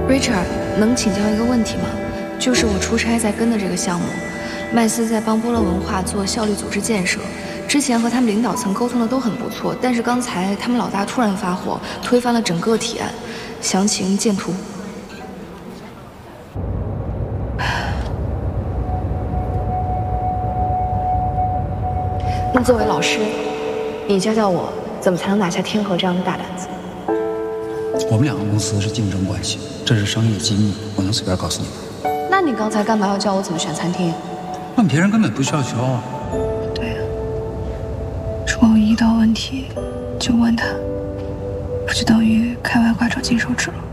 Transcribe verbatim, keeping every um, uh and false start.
Richard， 能请教一个问题吗？就是我出差在跟的这个项目，麦斯在帮波乐文化做效率组织建设，之前和他们领导层沟通的都很不错，但是刚才他们老大突然发火，推翻了整个提案。详情见图。那作为老师，你教教我怎么才能拿下天河这样的大单子？ 我们两个公司是竞争关系，这是商业机密，我能随便告诉你吗？ 那你刚才干嘛要教我怎么选餐厅？ 问别人根本不需要教啊。 对啊，如果我一遇到问题就问他，不就等于开外挂找金手指了？